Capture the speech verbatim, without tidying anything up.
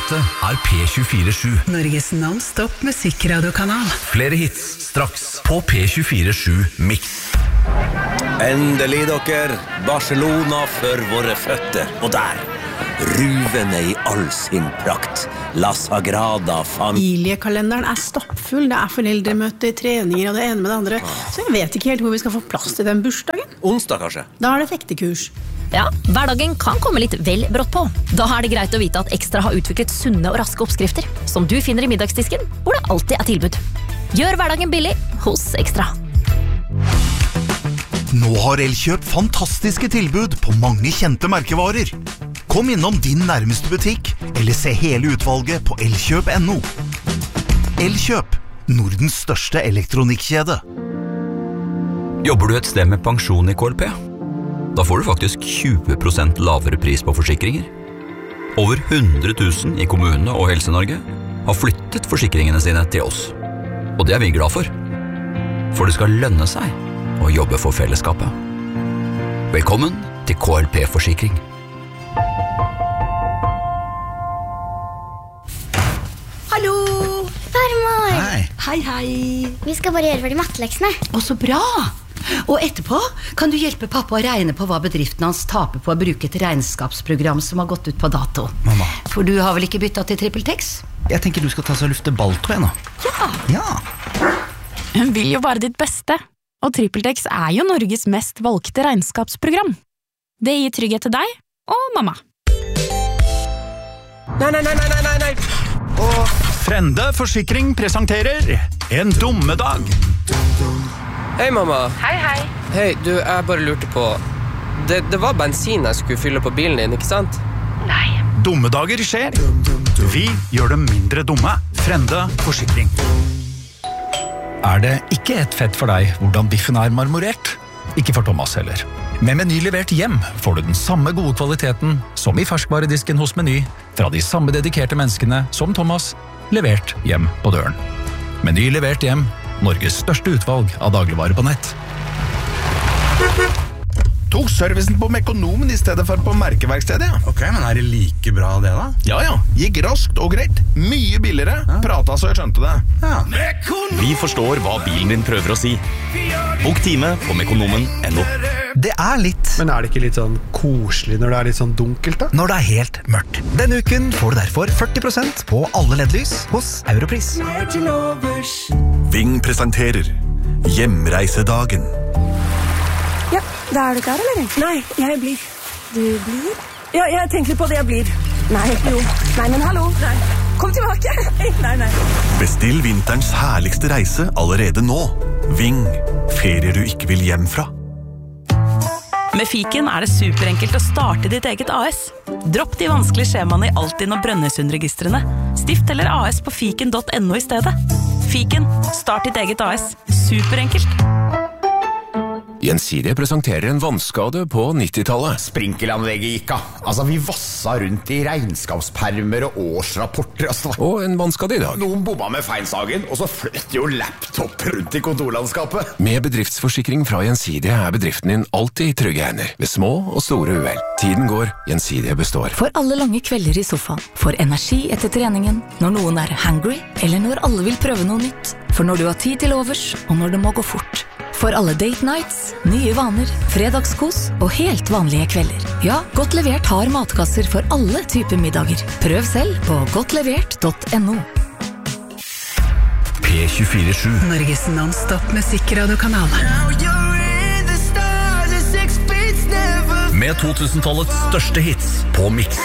Dette er P tjuefire sju. Norges non-stop musikkradiokanal. Flere hits straks på P tjuefire sju Mix. Endelig dere, Barcelona for våre føtter. Og der, ruvende i all sin prakt, La Sagrada Familia. Familiekalenderen er stoppfull. Det er foreldremøter, treninger og det ene med det andre. Så jeg vet ikke helt hvor vi skal få plass til den bursdagen. Onsdag kanskje? Da er det fektekurs. Ja, hverdagen kan komme litt vel brått på. Da er det greit å vite at Ekstra har utviklet sunne og raske oppskrifter, som du finner i middagsdisken, hvor det alltid er tilbud. Gjør hverdagen billig hos Ekstra. Nå har Elkjøp fantastiske tilbud på mange kjente merkevarer. Kom innom din nærmeste butikk, eller se hele utvalget på elkjøp punktum no. Elkjøp, Nordens største elektronikkjede. Jobber du et sted med pensjon i K L P? Da får du faktisk tjue prosent lavere pris på forsikringer. Over hundre tusen i kommunene og Helse-Norge har flyttet forsikringene sine til oss. Og det er vi glad for. For det skal lønne seg å jobbe for fellesskapet. Velkommen til K L P-forsikring. Hallo! Farmor! Hei. Hei, hei. Vi skal bare gjøre ferdig matteleksene. Å, så bra! Og etterpå kan du hjelpe pappa å regne på hva bedriften hans taper på å bruke et regnskapsprogram som har gått ut på dato. Mamma. For du har vel ikke byttet til TrippelTex? Jeg tenker du skal ta så lufte balltå nå. Ja. Ja. Hun vil jo bare ditt beste. Og TrippelTex er jo Norges mest valgte regnskapsprogram. Det gir trygghet til deg og mamma. Nei, nei, nei, nei, nei, nei. Og Frende Forsikring presenterer En dummedag. Hei, mamma. Hei, hei. Hei, du, jeg bare lurte på det, det var bensin jeg skulle fylle på bilen din, ikke sant? Nei. Dummedager skjer. Vi gjør dem mindre dumme. Frende Forsikring. Er det ikke et fett for deg hvordan biffen er marmorert? Ikke for Thomas heller. Med Meny levert hjem får du den samme gode kvaliteten som i ferskvaredisken hos Meny, fra de samme dedikerte menneskene som Thomas, levert hjem på døren. Meny levert hjem, Norges største utvalg av dagligvarer på nett. Tok servicen på Mekonomen i stedet for på merkeverkstedet, ja. Ok, men er det like bra det da? Ja, ja. Gikk raskt og greit. Mye billigere. Ja. Prata så jeg skjønte det. Ja. Vi forstår hva bilen din prøver å si. Bok time på mekonomen punktum no. Det er litt. Men er det ikke litt sånn koselig når det er litt sånn dunkelt da? Når det er helt mørkt. Denne uken får du derfor førti prosent på alle L E D-lys hos Europris. Ving presenterer Hjemreisedagen. Ja, da er du klar, eller? Nei, jeg blir. Du blir? Ja, jeg tenker på det jeg blir. Nei, jo. Nei, men hallo. Nei. Kom tilbake. Nei, nei. Bestill vinterens herligste reise allerede nå. Ving. Ferier du ikke vil hjem fra. Med Fiken er det superenkelt å starte ditt eget A S. Dropp de vanskelige skjemaene i Altinn og Brønnøysundregistrene. Stift eller A S på fiken punktum no i stedet. Fiken. Start ditt eget A S. Superenkelt. Gjensidige presenterer en vannskade på nittitallet. Sprinkelanlegget gikk av. Altså, vi vassa rundt i regnskapspermer og årsrapporter. Altså. Og en vannskade i dag. Noen bomma med feinsagen, og så fløt jo laptop rundt i kontorlandskapet. Med bedriftsforsikring fra Gjensidige er bedriften din alltid i trygge hender, ved små og store uhell. Tiden går, Gjensidige består. For alle lange kvelder i sofaen, for energi etter treningen, når noen er hungry, eller når alle vil prøve noe nytt. For når du har tid til overs, og når det må gå fort. For alle date nights, nye vaner, fredagskos og helt vanlige kvelder. Ja, Godt Levert har matkasser for alle typer middager. Prøv selv på godt levert punktum no. P tjuefire sju. Norges non-stop musikkradiokanal. Med to tusen-tallets største hits på Mix.